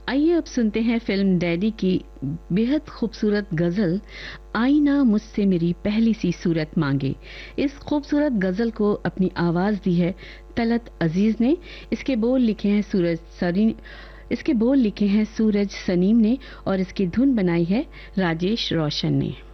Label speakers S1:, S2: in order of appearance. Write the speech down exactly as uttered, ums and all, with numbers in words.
S1: आइए अब सुनते हैं फिल्म डैडी की बेहद खूबसूरत गजल आईना मुझसे मेरी पहली सी सूरत मांगे। इस खूबसूरत गजल को अपनी आवाज दी है तलत अजीज ने। इसके बोल लिखे हैं सूरज सनी इसके बोल लिखे हैं सूरज सनीम ने और इसकी धुन बनाई है राजेश रोशन ने।